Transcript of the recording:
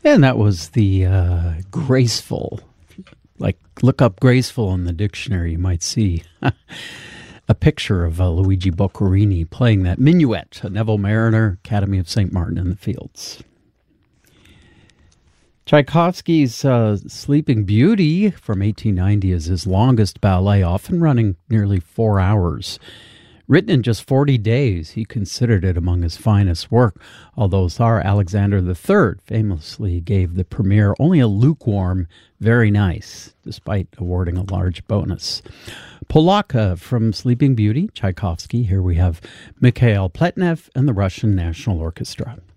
And that was the graceful, like look up graceful in the dictionary, you might see a picture of Luigi Boccherini playing that minuet, Neville Mariner, Academy of St. Martin in the Fields. Tchaikovsky's Sleeping Beauty from 1890 is his longest ballet, often running nearly 4 hours. Written in just 40 days, he considered it among his finest work, although Tsar Alexander III famously gave the premiere only a lukewarm, very nice, despite awarding a large bonus. Polaka from Sleeping Beauty, Tchaikovsky. Here we have Mikhail Pletnev and the Russian National Orchestra.